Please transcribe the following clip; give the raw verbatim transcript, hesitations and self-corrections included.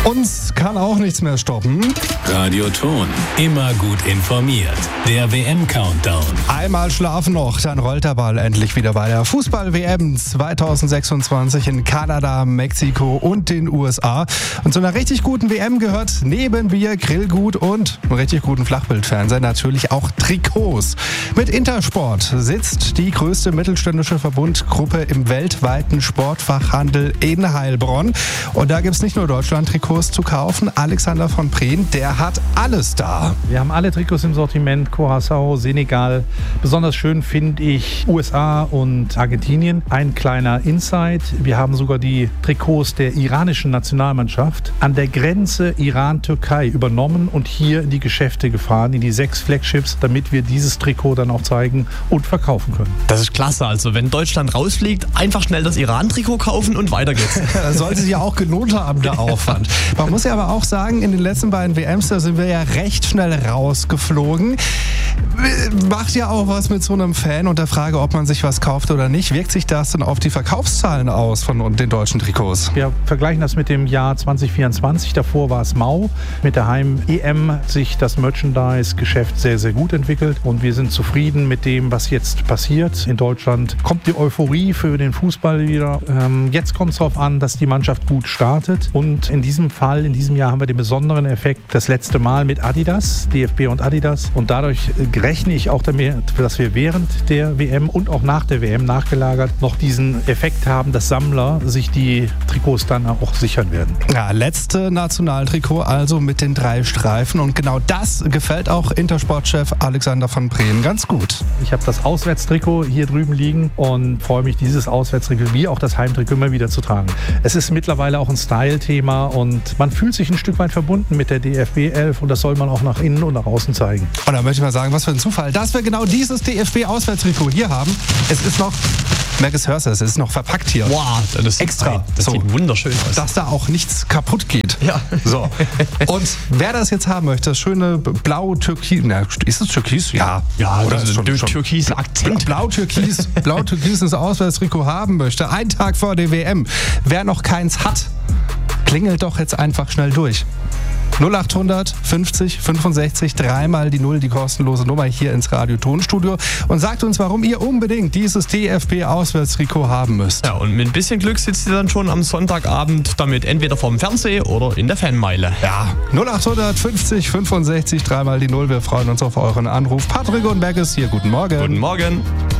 Uns kann auch nichts mehr stoppen. Radio Ton, immer gut informiert. Der W M-Countdown. Einmal schlafen noch, dann rollt der Ball endlich wieder bei der Fußball-W M zwanzig sechsundzwanzig in Kanada, Mexiko und den U S A. Und zu einer richtig guten W M gehört neben Bier, Grillgut und einem richtig guten Flachbildfernseher natürlich auch Trikots. Mit Intersport sitzt die größte mittelständische Verbundgruppe im weltweiten Sportfachhandel in Heilbronn. Und da gibt es nicht nur Deutschland-Trikots zu kaufen. Alexander von Prehn, der hat alles da. Wir haben alle Trikots im Sortiment, Curaçao, Senegal. Besonders schön finde ich U S A und Argentinien. Ein kleiner Insight, wir haben sogar die Trikots der iranischen Nationalmannschaft an der Grenze Iran-Türkei übernommen und hier in die Geschäfte gefahren, in die sechs Flagships, damit wir dieses Trikot dann auch zeigen und verkaufen können. Das ist klasse, also wenn Deutschland rausfliegt, einfach schnell das Iran-Trikot kaufen und weiter geht's. Das sollte sich ja auch gelohnt haben, der Aufwand. Man muss ja aber auch sagen, in den letzten beiden W Ms, da sind wir ja recht schnell rausgeflogen. Macht ja auch was mit so einem Fan und der Frage, ob man sich was kauft oder nicht. Wirkt sich das denn auf die Verkaufszahlen aus von den deutschen Trikots? Wir vergleichen das mit dem Jahr zwanzig vierundzwanzig. Davor war es mau. Mit der Heim-E M hat sich das Merchandise-Geschäft sehr, sehr gut entwickelt und wir sind zufrieden mit dem, was jetzt passiert. In Deutschland kommt die Euphorie für den Fußball wieder. Ähm, jetzt kommt es darauf an, dass die Mannschaft gut startet und in diesem Fall, in diesem Jahr haben wir den besonderen Effekt, das letzte Mal mit Adidas, D F B und Adidas, und dadurch rechne ich auch damit, dass wir während der W M und auch nach der W M nachgelagert noch diesen Effekt haben, dass Sammler sich die Trikots dann auch sichern werden. Ja, letzte Nationaltrikot also mit den drei Streifen und genau das gefällt auch Intersport-Chef Alexander von Prehn ganz gut. Ich habe das Auswärtstrikot hier drüben liegen und freue mich, dieses Auswärtstrikot wie auch das Heimtrikot immer wieder zu tragen. Es ist mittlerweile auch ein Style-Thema und man fühlt sich ein Stück weit verbunden mit der D F B elf und das soll man auch nach innen und nach außen zeigen. Und da möchte ich mal sagen, was für ein Zufall, dass wir genau dieses D F B-Auswärtstrikot hier haben. Es ist noch, Merkes hörst du, es ist noch verpackt hier. Wow, das ist extra. Das so, sieht wunderschön aus. Dass da auch nichts kaputt geht. Ja. So. Und wer das jetzt haben möchte, das schöne blau-türkis, na, ist es türkis? Ja. Ja, oder ist schon, schon schon türkisen Akzent. Blau-türkis, blau-türkises Auswärtstrikot haben möchte, einen Tag vor der W M. Wer noch keins hat, klingelt doch jetzt einfach schnell durch. null achthundert fünfzig fünfundsechzig, dreimal die Null, die kostenlose Nummer hier ins Radio-Tonstudio und sagt uns, warum ihr unbedingt dieses D F B-Auswärtstrikot haben müsst. Ja, und mit ein bisschen Glück sitzt ihr dann schon am Sonntagabend damit entweder vorm Fernseher oder in der Fanmeile. Ja, null achthundert fünfzig fünfundsechzig, dreimal die Null. Wir freuen uns auf euren Anruf. Patrick und Merkes hier, guten Morgen. Guten Morgen.